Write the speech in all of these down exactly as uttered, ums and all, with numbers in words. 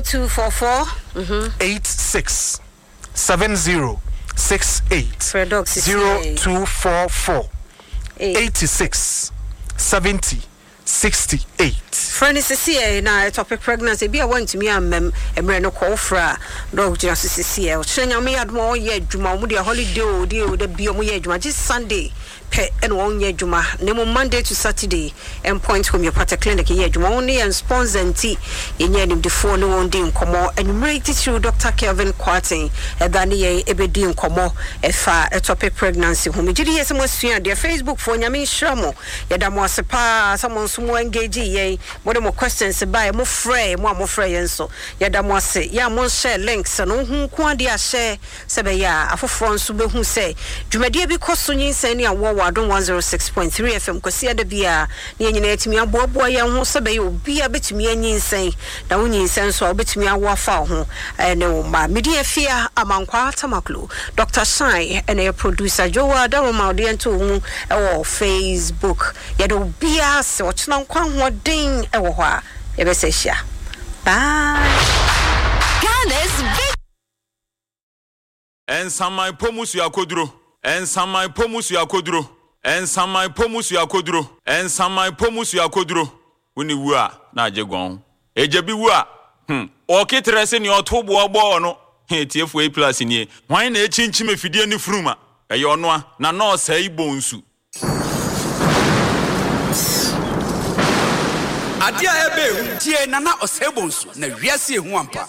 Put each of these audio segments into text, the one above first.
two four four eight six seven zero six eight zero two four four eighty six seventy sixty-eight. Friend is here na topic pregnancy be I want to me am emre no call fra dog just is here. Chenya me admo ye djuma mu de holiday o de o de bi o mu ye djuma just Sunday pe and one ye djuma nemo Monday to Saturday and point home your party clinic ye djuma only and sponsor nti ye nya nim de phone no one day nkomo and rate to Doctor Kelvin Quartin e da ne ye ebedi nkomo e fa a topic pregnancy home gidi yes mo sua de Facebook for nya me shramo ye da mo asepa someone so mo engage ye mo de mo questions by mo frɛ mo mo frɛ yen so ye da mo ase ya mo share links no hu ko ade a share se be ya afoforo nso be hu se dwumade bi koso nyin sani awo wadon one oh six point three F M kwasi ada bia ne nyina etimi aboabo ye ho se be ye obi a betimi anyin sen da wo nyin sen so betimi awo afa ho ne wo ma media fia amankwa tamaklo Doctor Shine and a producer Joa da wo ma ode ento hu e wo Facebook ye do bia se wo chena nkwa ho den e wo ho a ye be se hia bye Ghana's big and some my pomus you akodro and some my pomus you akodro and some my pomus you akodro and some my pomus you akodro when you were na jegon ejebi wa hm o kitrese ni otobo ogbo no he tiefo a plus ni hwan na echinchim afidie ni fruma eye ono a na no sai bonsu adia ebe tie na na osebonsu na wiase ehu ampa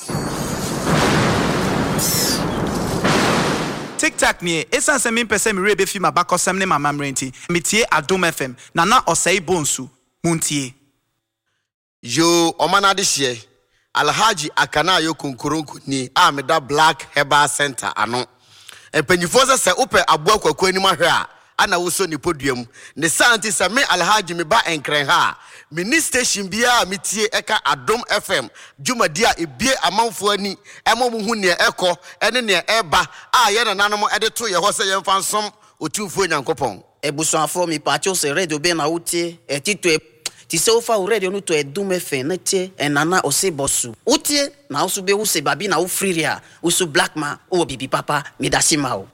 TikTok me esan se me pese me rebe fi ma bakosem ne mama mrenti metie Adom F M na na osei bonsu muntie yo omanade hye Alhaji Akana yo konkoronko ni a me da Black Herbal Center ano empanyifo se se ope aboa kwakwa ni mahwe a ana wo so ni podium ne santi se me Alhaji me ba enkren ha mini station bia metie eka Adom F M dwumadi a ebie amanfo ani emom hu ne eko ene ne eba a ye nananom ede to ye ho se ye mfa nsom otumfo nyankopon ebusuafo mi pacho se radio be na utie etito ti se ofa radio no to Adom F M na tie enana osebosu utie na osu be use babi na ufriria usu black man o bibi papa midasima o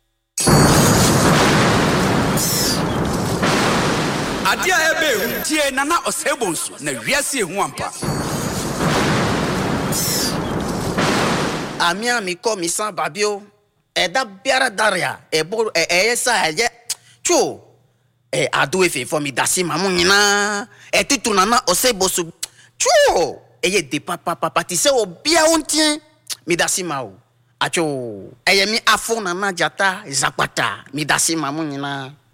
adia ebe tie na na osebonsu na wiase ehu ampa amia mi ko mi san babio eda biara daria ebo eyesa ye chu e ado efe for mi dasima mu nyina etitu na na osebosu chu eye de papa papa ti se obia ontie mi dasima o acho eye mi afo na na jata zapata mi dasima mu nyina